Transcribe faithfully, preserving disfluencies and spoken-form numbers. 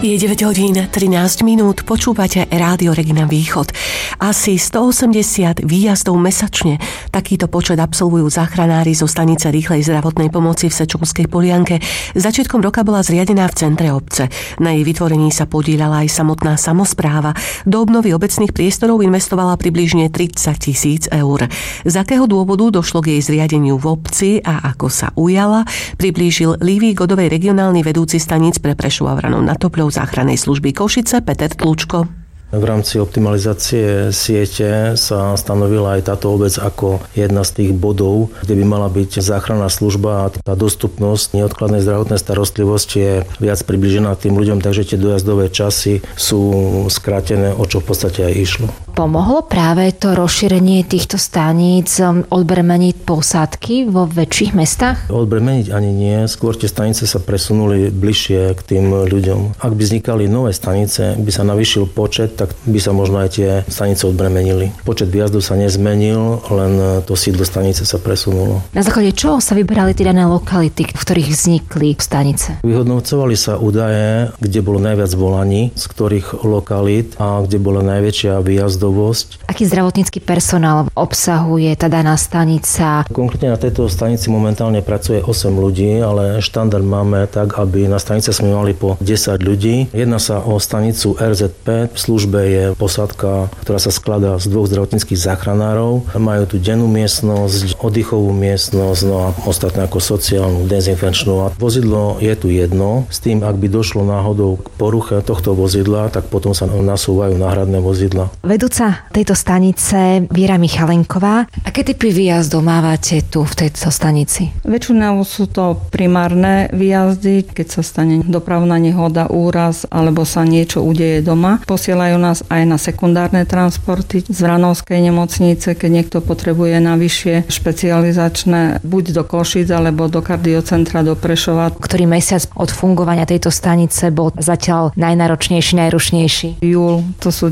Je deväť hodín trinásť minút, počúvate Rádio Regina Východ. Asi stoosemdesiat výjazdov mesačne. Takýto počet absolvujú záchranári zo stanice rýchlej zdravotnej pomoci v Sečovskej Polianke. Začiatkom roka bola zriadená v centre obce. Na jej vytvorení sa podieľala aj samotná samospráva. Do obnovy obecných priestorov investovala približne tridsať tisíc eur. Z akého dôvodu došlo k jej zriadeniu v obci a ako sa ujala, priblížil Lívii Godovej regionálny vedúci staníc pre Prešov a Vranov nad Topľou záchrannej služby Košice Peter Tlučko. V rámci optimalizácie siete sa stanovila aj táto obec ako jedna z tých bodov, kde by mala byť záchranná služba a tá dostupnosť neodkladnej zdravotnej starostlivosti je viac približená tým ľuďom, takže tie dojazdové časy sú skrátené, o čo v podstate aj išlo. Pomohlo práve to rozšírenie týchto staníc odbremeniť posádky vo väčších mestách? Odbremeniť ani nie, skôr tie stanice sa presunuli bližšie k tým ľuďom. Ak by vznikali nové stanice, by sa navýšil počet, tak by sa možno aj tie stanice odbremenili. Počet výjazdov sa nezmenil, len to sídlo stanice sa presunulo. Na základe čoho sa vyberali tie dané lokality, v ktorých vznikli stanice? Vyhodnocovali sa údaje, kde bolo najviac volaní, z ktorých lokalít a kde bola najväčšia výjazdovosť. Aký zdravotnícky personál obsahuje tá daná stanica? Konkrétne na tejto stanici momentálne pracuje osem ľudí, ale štandard máme tak, aby na stanice sme mali po desať ľudí. Jedná sa o stanicu er zet pé, v službe je posádka, ktorá sa skladá z dvoch zdravotníckych záchranárov. Majú tu dennú miestnosť, oddychovú miestnosť, no a ostatné ako sociálnu, dezinfekčnú. A vozidlo je tu jedno, s tým, ak by došlo náhodou k poruche tohto vozidla, tak potom sa nasúvajú náhradné vozidla. Vedúca tejto stanice Viera Michalenková. Aké typy výjazdov mávate tu v tejto stanici? Väčšinou sú to primárne výjazdy, keď sa stane dopravná nehoda, úraz alebo sa niečo udeje doma. Posielajú nás aj na sekundárne transporty z Vranovskej nemocnice, keď niekto potrebuje navyššie špecializačné buď do Košíc alebo do kardiocentra do Prešova. Ktorý mesiac od fungovania tejto stanice bol zatiaľ najnáročnejší, najrušnejší? Júl, to sú